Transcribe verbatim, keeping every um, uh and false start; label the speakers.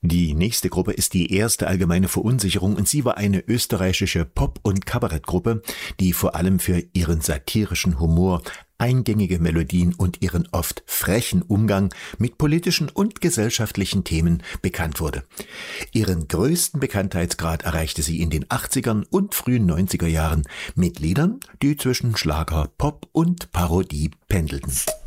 Speaker 1: Die nächste Gruppe ist die erste allgemeine Verunsicherung und sie war eine österreichische Pop- und Kabarettgruppe, die vor allem für ihren satirischen Humor, eingängige Melodien und ihren oft frechen Umgang mit politischen und gesellschaftlichen Themen bekannt wurde. Ihren größten Bekanntheitsgrad erreichte sie in den achtzigern und frühen neunziger Jahren mit Liedern, die zwischen Schlager, Pop und Parodie pendelten.